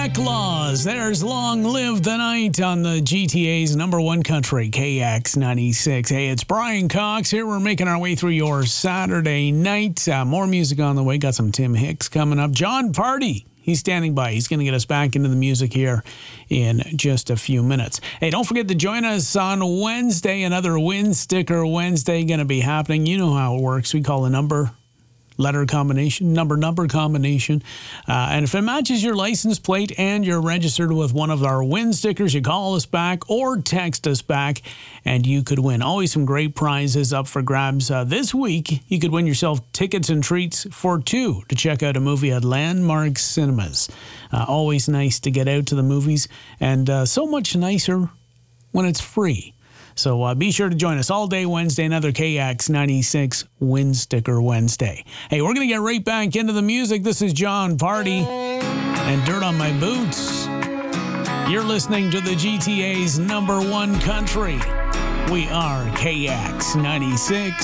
Claus. There's Long Live the Night on the GTA's number one country, KX96. Hey, it's Brian Cox here. We're making our way through your Saturday night. More music on the way. Got some Tim Hicks coming up. John Party. He's standing by. He's going to get us back into the music here in just a few minutes. Hey, don't forget to join us on Wednesday. Another Win Sticker Wednesday going to be happening. You know how it works. We call a number combination, number combination. And if it matches your license plate and you're registered with one of our Win stickers, you call us back or text us back and you could win. Always some great prizes up for grabs. This week, you could win yourself tickets and treats for two to check out a movie at Landmark Cinemas. Always nice to get out to the movies, and so much nicer when it's free. So be sure to join us all day Wednesday, another KX96 Win Sticker Wednesday. Hey, we're going to get right back into the music. This is John Party and Dirt on My Boots. You're listening to the GTA's number one country. We are KX96.